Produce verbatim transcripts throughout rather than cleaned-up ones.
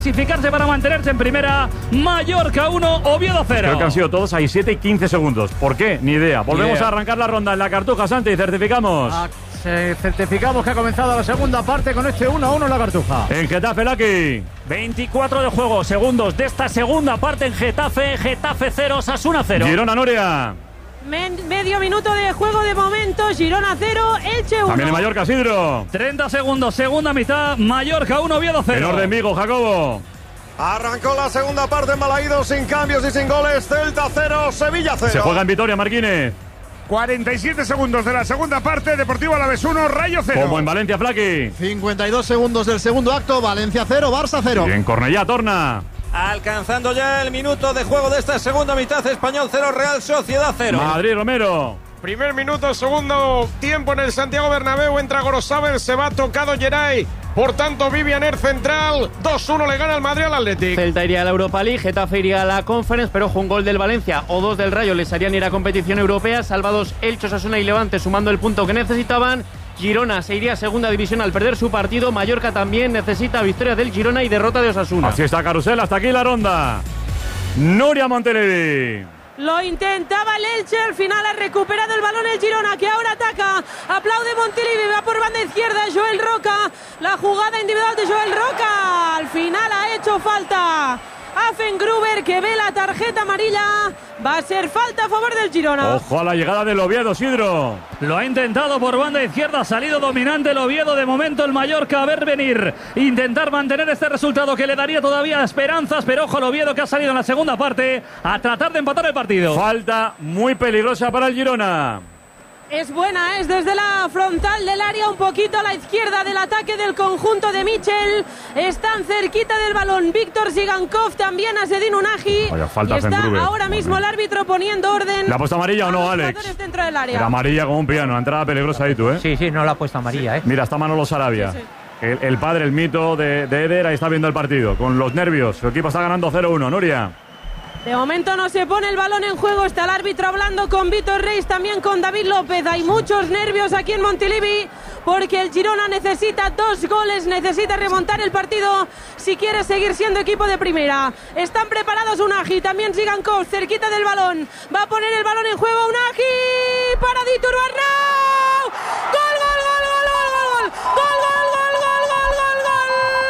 Clasificarse para mantenerse en primera. Mallorca uno, Oviedo cero. Creo que han sido todos ahí siete y quince segundos. ¿Por qué? Ni idea. Volvemos idea. a arrancar la ronda en la Cartuja, Santi. Certificamos. Ah, certificamos que ha comenzado la segunda parte con este uno a uno en la Cartuja. En Getafe, Laki. veinticuatro de juego, segundos de esta segunda parte en Getafe. Getafe cero, Osasuna cero. Girona, Nuria. Men- medio minuto de juego de momento. Girona cero, Elche uno. También en Mallorca, Sidro. treinta segundos, segunda mitad. Mallorca uno, Oviedo cero. En orden, Vigo, Jacobo. Arrancó la segunda parte en Balaídos sin cambios y sin goles. Celta cero, Sevilla cero. Se juega en Vitoria, Marquínez. cuarenta y siete segundos de la segunda parte. Deportivo Alavés uno, Rayo cero. Como en Valencia, Flaki. cincuenta y dos segundos del segundo acto. Valencia cero, Barça cero. Y en Cornellá, Torna. Alcanzando ya el minuto de juego de esta segunda mitad. Español cero, Real Sociedad cero. Madrid, Romero. Primer minuto, segundo tiempo en el Santiago Bernabéu. Entra Gorosabel, se va tocado Geray. Por tanto, Vivianer central. dos uno le gana el Madrid al Athletic. Celta iría a la Europa League, Getafe iría a la Conference, pero ojo, un gol del Valencia o dos del Rayo les harían ir a competición europea. Salvados Elche, Osasuna y Levante sumando el punto que necesitaban. Girona se iría a segunda división al perder su partido. Mallorca también necesita victoria del Girona y derrota de Osasuna. Así está Carusel, hasta aquí la ronda. Nuria Montelevi. Lo intentaba el Elche, al final ha recuperado el balón el Girona, que ahora ataca. Aplaude Montilivi, va por banda izquierda Joel Roca. La jugada individual de Joel Roca. Al final ha hecho falta Affengruber, que ve la tarjeta amarilla. Va a ser falta a favor del Girona. Ojo a la llegada del Oviedo, Sidro. Lo ha intentado por banda izquierda, ha salido dominante el Oviedo. De momento el Mallorca a ver venir, intentar mantener este resultado que le daría todavía esperanzas, pero ojo al Oviedo, que ha salido en la segunda parte a tratar de empatar el partido. Falta muy peligrosa para el Girona. Es buena, es desde la frontal del área, un poquito a la izquierda del ataque del conjunto de Michel. Están cerquita del balón Víctor Zigankov, también a Sedin Unahi. Vaya falta, y está Affengruber. ahora mismo el árbitro poniendo orden. ¿Le ha puesto amarilla o no, a los Alex? jugadores dentro del área. Era amarilla como un piano, entrada peligrosa ahí tú, ¿eh? Sí, sí, no la ha puesto amarilla, ¿eh? Mira, está Manolo Sarabia. Sí, sí. El, el padre, el mito de, de Eder, ahí está viendo el partido. Con los nervios, su equipo está ganando cero uno, Nuria. De momento no se pone el balón en juego, está el árbitro hablando con Víctor Reis, también con David López. Hay muchos nervios aquí en Montilivi porque el Girona necesita dos goles, necesita remontar el partido si quiere seguir siendo equipo de primera. Están preparados Unahi, también Zigankov, cerquita del balón. Va a poner el balón en juego Unahi para Ditur Arnau. ¡Gol, gol, gol, gol, gol, gol! ¡Gol, gol, gol, gol, gol, gol, gol!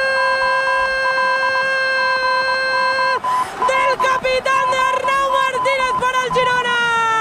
Del capitán de Arnau Martínez para el Girona.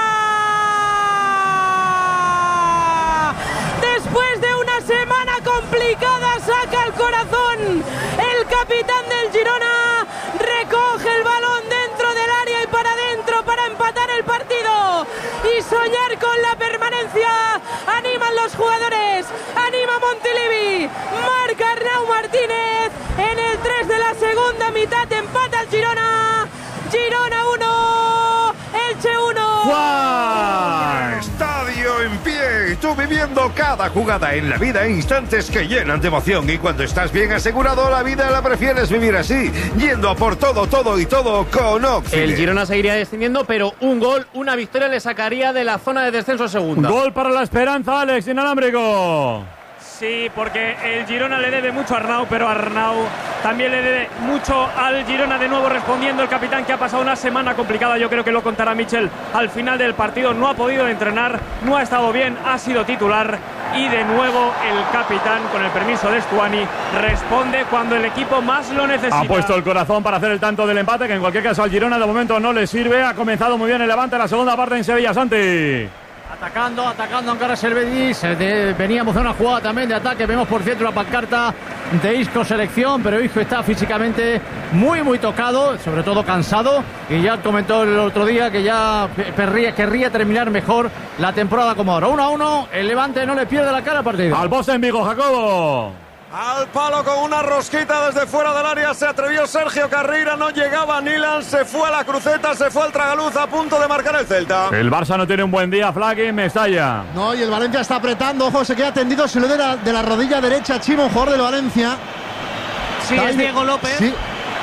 Después de una semana complicada saca el corazón el capitán del Girona, recoge el balón dentro del área y para adentro para empatar el partido y soñar con la permanencia. Animan los jugadores, anima Montilivi, marca Arnau Martínez en el tres de la segunda mitad, empata el Girona. Girona uno, Elche uno. ¡Juan! Estadio en pie, tú viviendo cada jugada en la vida, instantes que llenan de emoción, y cuando estás bien asegurado la vida la prefieres vivir así, yendo a por todo, todo y todo con Oxide. El Girona seguiría descendiendo, pero un gol, una victoria le sacaría de la zona de descenso a segunda. Gol para la Esperanza, Alex, inalámbrico. Sí, porque el Girona le debe mucho a Arnau, pero Arnau también le debe mucho al Girona. De nuevo respondiendo el capitán, que ha pasado una semana complicada. Yo creo que lo contará Michel al final del partido. No ha podido entrenar, no ha estado bien, ha sido titular. Y de nuevo el capitán, con el permiso de Stuani, responde cuando el equipo más lo necesita. Ha puesto el corazón para hacer el tanto del empate, que en cualquier caso al Girona de momento no le sirve. Ha comenzado muy bien el Levante la segunda parte en Sevilla, Santi. Atacando, atacando Ankara Servedis. De, veníamos de una jugada también de ataque. Vemos, por cierto, la pancarta de Isco selección, pero Isco está físicamente muy, muy tocado, sobre todo cansado. Y ya comentó el otro día que ya perría, querría terminar mejor la temporada como ahora. uno a uno, el Levante no le pierde la cara al partido. Al poste en Vigo, Jacobo. Al palo con una rosquita desde fuera del área se atrevió Sergio Carreira, no llegaba Nilan, se fue a la cruceta, se fue al tragaluz, a punto de marcar el Celta. El Barça no tiene un buen día, Flaki, Mestalla. No, y el Valencia está apretando, ojo, se queda tendido, se lo de la, de la rodilla derecha, Chimo, jugador del Valencia. Sí, es Diego López. Sí.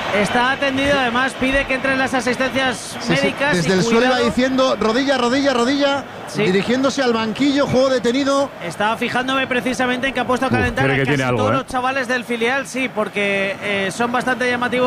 Está atendido, además pide que entren las asistencias Sí, sí. médicas. Desde y el suelo iba cuidado. diciendo rodilla, rodilla, rodilla, Sí. dirigiéndose al banquillo, juego detenido. Estaba fijándome precisamente en que ha puesto a calentar cree a que casi tiene algo, todos ¿eh? los chavales del filial, sí, porque eh, son bastante llamativos.